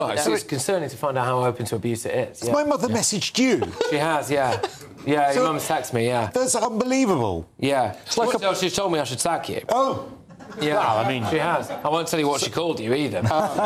Oh, so it's concerning to find out how open to abuse it is. My mother messaged you. She has, yeah. Yeah, your mum's texted me, yeah. That's unbelievable. Yeah. It's like she's told me I should sack you. Oh. Yeah, well, I mean... She has. I won't tell you what she called you, either.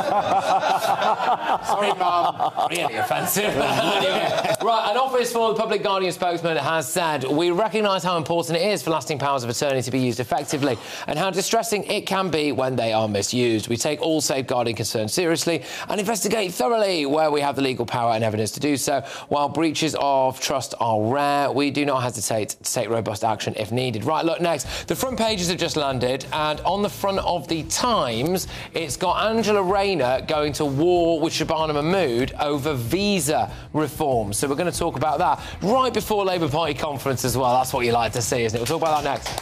Sorry, Mum. Really offensive. Anyway, right, an Office for the Public Guardian spokesman has said, we recognise how important it is for lasting powers of attorney to be used effectively and how distressing it can be when they are misused. We take all safeguarding concerns seriously and investigate thoroughly where we have the legal power and evidence to do so. While breaches of trust are rare, we do not hesitate to take robust action if needed. Right, look, next. The front pages have just landed, and on the front of the Times, it's got Angela Rayner going to war with Shabana Mahmood over visa reform. So we're going to talk about that right before Labour Party conference as well. That's what you like to see, isn't it? We'll talk about that next.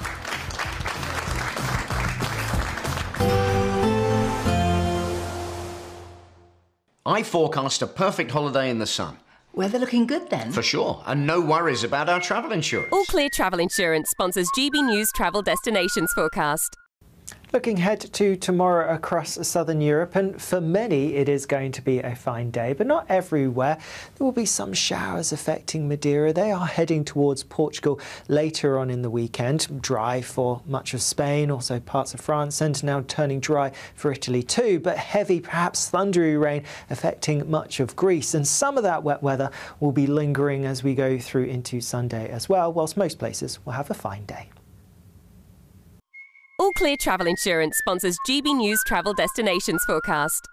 I forecast a perfect holiday in the sun. Weather looking good then? For sure, and no worries about our travel insurance. All Clear Travel Insurance sponsors GB News Travel Destinations Forecast. Looking ahead to tomorrow across southern Europe, and for many it is going to be a fine day, but not everywhere. There will be some showers affecting Madeira. They are heading towards Portugal later on in the weekend. Dry for much of Spain, also parts of France, and now turning dry for Italy too, but heavy, perhaps thundery rain affecting much of Greece. And some of that wet weather will be lingering as we go through into Sunday as well, whilst most places will have a fine day. All Clear Travel Insurance sponsors GB News Travel Destinations Forecast.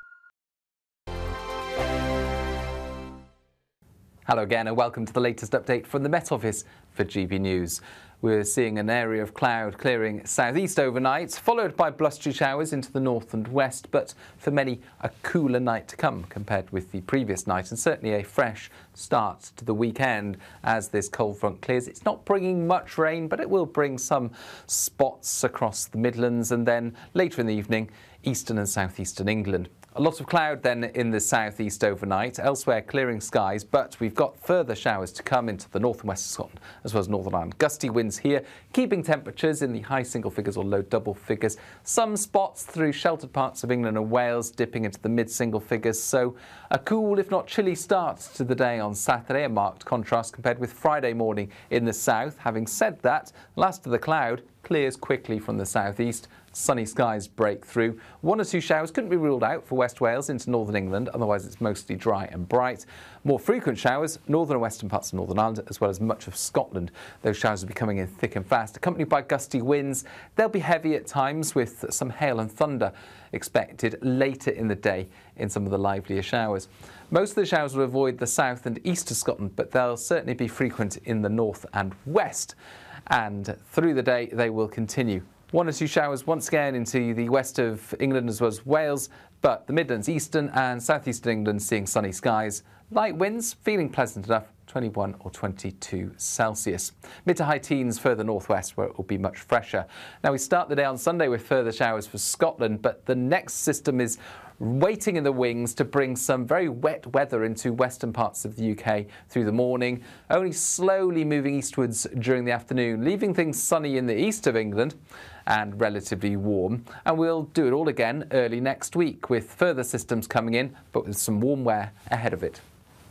Hello again and welcome to the latest update from the Met Office for GB News. We're seeing an area of cloud clearing southeast overnight, followed by blustery showers into the north and west, but for many a cooler night to come compared with the previous night, and certainly a fresh start to the weekend as this cold front clears. It's not bringing much rain, but it will bring some spots across the Midlands and then later in the evening, eastern and southeastern England. A lot of cloud then in the southeast overnight, elsewhere clearing skies, but we've got further showers to come into the north and west of Scotland, as well as Northern Ireland. Gusty winds here, keeping temperatures in the high single figures or low double figures. Some spots through sheltered parts of England and Wales dipping into the mid-single figures, so a cool, if not chilly start to the day on Saturday, a marked contrast compared with Friday morning in the south. Having said that, last of the cloud clears quickly from the southeast. Sunny skies break through. One or two showers couldn't be ruled out for West Wales into northern England, otherwise it's mostly dry and bright. More frequent showers, northern and western parts of Northern Ireland, as well as much of Scotland. Those showers will be coming in thick and fast, accompanied by gusty winds. They'll be heavy at times with some hail and thunder expected later in the day in some of the livelier showers. Most of the showers will avoid the south and east of Scotland, but they'll certainly be frequent in the north and west. And through the day, they will continue. One or two showers once again into the west of England as well as Wales, but the Midlands, eastern and southeastern England seeing sunny skies. Light winds, feeling pleasant enough, 21 or 22 Celsius. Mid to high teens further northwest where it will be much fresher. Now we start the day on Sunday with further showers for Scotland, but the next system is waiting in the wings to bring some very wet weather into western parts of the UK through the morning, only slowly moving eastwards during the afternoon, leaving things sunny in the east of England and relatively warm. And we'll do it all again early next week with further systems coming in, but with some warm wear ahead of it.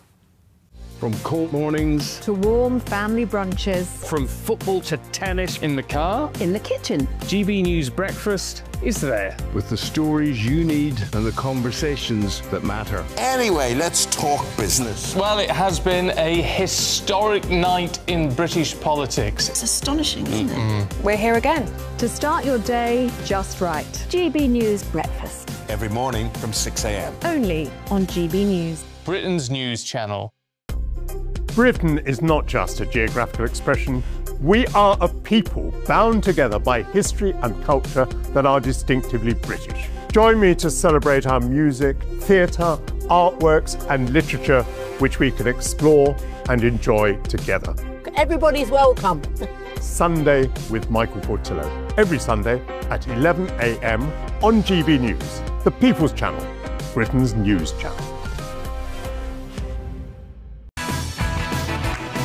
From cold mornings to warm family brunches, from football to tennis in the car, in the kitchen, GB News Breakfast is there with the stories you need and the conversations that matter. Anyway, let's talk business. Well, it has been a historic night in British politics. It's astonishing, isn't it? We're here again to start your day just right. GB News Breakfast. Every morning from 6 a.m. Only on GB News. Britain's news channel. Britain is not just a geographical expression. We are a people bound together by history and culture that are distinctively British. Join me to celebrate our music, theatre, artworks and literature which we can explore and enjoy together. Everybody's welcome. Sunday with Michael Portillo. Every Sunday at 11 a.m. on GB News, the People's Channel, Britain's news channel.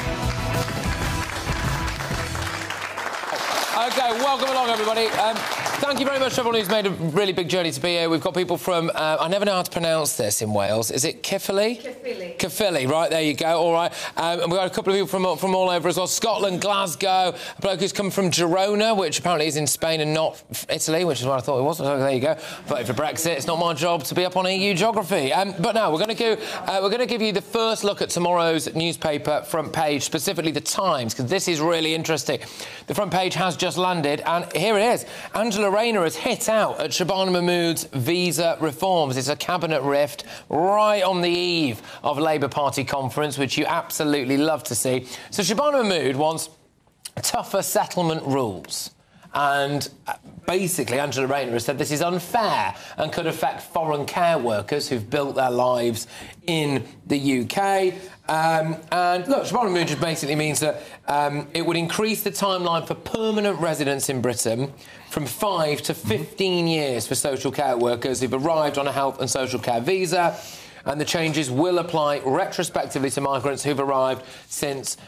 OK, welcome along, everybody. Thank you very much to everyone who's made a really big journey to be here. We've got people from, I never know how to pronounce this in Wales. Is it Caerphilly? Caerphilly. Caerphilly, right, there you go, all right. And we've got a couple of people from all over as well. Scotland, Glasgow, a bloke who's come from Girona, which apparently is in Spain and not Italy, which is what I thought it was. So there you go. Voted for Brexit. It's not my job to be up on EU geography. But now we're going to give you the first look at tomorrow's newspaper front page, specifically the Times, because this is really interesting. The front page has just landed, and here it is. Angela Rayner has hit out at Shabana Mahmood's visa reforms. It's a cabinet rift right on the eve of a Labour Party conference, which you absolutely love to see. So Shabana Mahmood wants tougher settlement rules. And basically, Angela Rayner has said this is unfair and could affect foreign care workers who've built their lives in the UK. And look, Shabana Mahmood just basically means that it would increase the timeline for permanent residence in Britain from 5 to 15 years for social care workers who've arrived on a health and social care visa. And the changes will apply retrospectively to migrants who've arrived since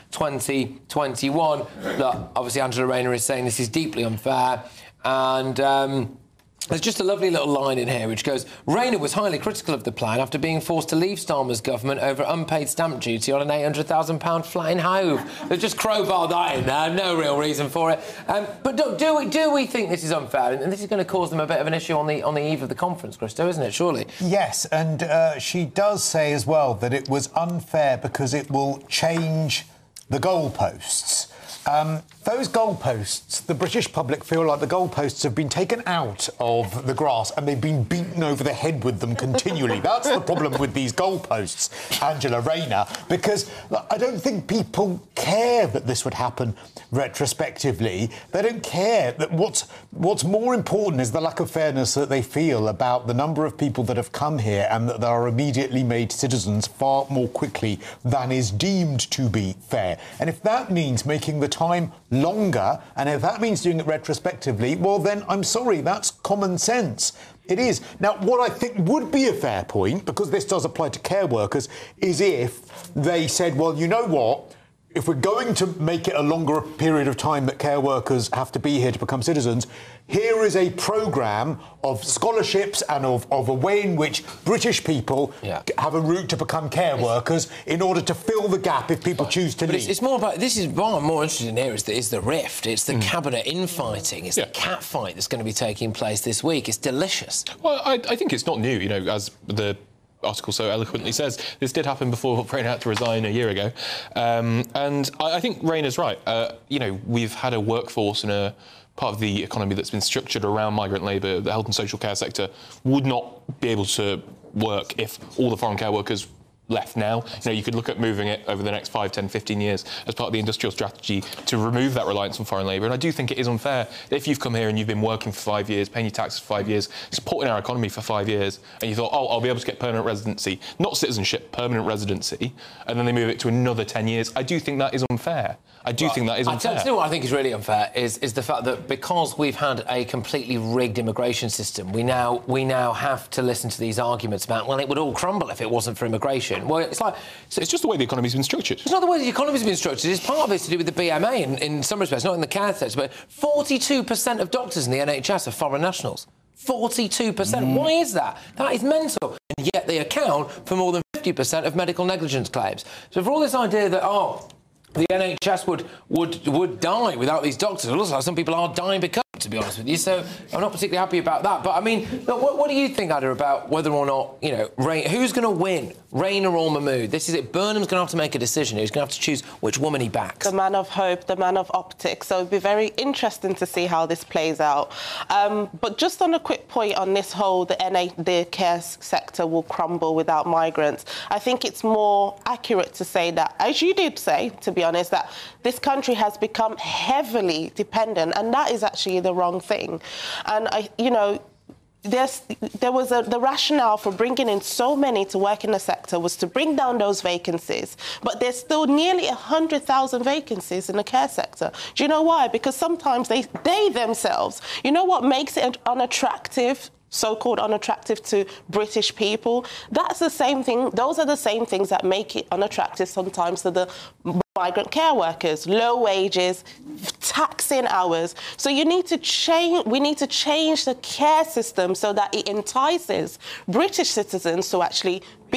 2021. Look, obviously, Angela Rayner is saying this is deeply unfair. And there's just a lovely little line in here which goes, Rayner was highly critical of the plan after being forced to leave Starmer's government over unpaid stamp duty on an £800,000 flat in Hove. They've just crowbarred that in there, no real reason for it. But do we think this is unfair? And this is going to cause them a bit of an issue on the eve of the conference, Christo, isn't it, surely? Yes, and she does say as well that it was unfair because it will change the goalposts. Those goalposts, the British public feel like the goalposts have been taken out of the grass and they've been beaten over the head with them continually. That's the problem with these goalposts, Angela Rayner, because I don't think people care that this would happen retrospectively. They don't care. That what's more important is the lack of fairness that they feel about the number of people that have come here and that they are immediately made citizens far more quickly than is deemed to be fair. And if that means making the time longer, and if that means doing it retrospectively, well, then I'm sorry, that's common sense. It is. Now, what I think would be a fair point, because this does apply to care workers, is if they said, well, you know what? If we're going to make it a longer period of time that care workers have to be here to become citizens, here is a programme of scholarships and of a way in which British people have a route to become care workers in order to fill the gap if people choose to leave. It's more about... This is what I'm more interested in here is the rift. It's the cabinet infighting. It's the cat fight that's going to be taking place this week. It's delicious. Well, I think it's not new, you know, as the article so eloquently says. This did happen before Rayner had to resign a year ago. And I think Rayner's right. You know, we've had a workforce and a part of the economy that's been structured around migrant labour. The health and social care sector would not be able to work if all the foreign care workers left now. You know, you could look at moving it over the next 5, 10, 15 years as part of the industrial strategy to remove that reliance on foreign labour. And I do think it is unfair if you've come here and you've been working for 5 years, paying your taxes for 5 years, supporting our economy for 5 years, and you thought, oh, I'll be able to get permanent residency, not citizenship, permanent residency, and then they move it to another 10 years. I do think that is unfair. I do think that is unfair. I tell you what I think is really unfair is the fact that because we've had a completely rigged immigration system, we now have to listen to these arguments about, well, it would all crumble if it wasn't for immigration. Well, it's like... So it's just the way the economy's been structured. It's not the way the economy's been structured. It's part of it to do with the BMA in some respects, not in the care sector, but 42% of doctors in the NHS are foreign nationals. 42%. Why is that? That is mental. And yet they account for more than 50% of medical negligence claims. So for all this idea that, the NHS would die without these doctors. It looks like some people are dying because, to be honest with you, so I'm not particularly happy about that. But, I mean, look, what do you think, Ada, about whether or not, you know, who's going to win, Rayner or Mahmood? This is it. Burnham's going to have to make a decision. He's going to have to choose which woman he backs. The man of hope, the man of optics. So it'll be very interesting to see how this plays out. But just on a quick point on this whole, the care sector will crumble without migrants, I think it's more accurate to say that, as you did say, to be honest, that this country has become heavily dependent, and that is actually the wrong thing. And the rationale for bringing in so many to work in the sector was to bring down those vacancies, but there's still nearly 100,000 vacancies in the care sector. Do you know why? Because sometimes they themselves, you know what makes it unattractive, so-called unattractive to British people? That's the same thing. Those are the same things that make it unattractive sometimes to the migrant care workers. Low wages, taxing hours. So you need to change. We need to change the care system so that it entices British citizens to actually be